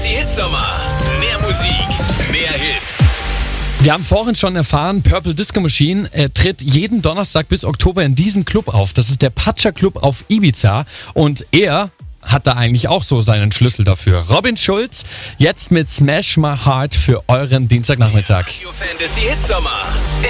Fantasy Hitsommer. Mehr Musik, mehr Hits. Wir haben vorhin schon erfahren, Purple Disco Machine tritt jeden Donnerstag bis Oktober in diesem Club auf. Das ist der Pacha Club auf Ibiza. Und er hat da eigentlich auch so seinen Schlüssel dafür. Robin Schulz, jetzt mit Smash My Heart für euren Dienstagnachmittag. Radio Fantasy Hitsommer.